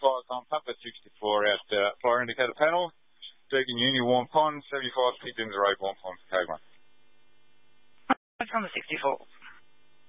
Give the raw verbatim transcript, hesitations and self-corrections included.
five on Papa sixty-four out uh, fire indicator panel. Deacon Uni, Warm Pond, seventy-five Pigdins Road, Warm Pond, K one. What's on the sixty-four?